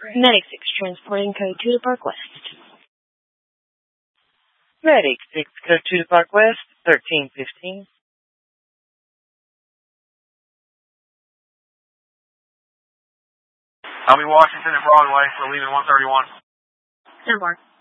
Medic 6 transporting code 2 to Park West. Medic 6, code 2 to Park West, 1315. I'll be Washington and Broadway, so leaving 131. 10 bar.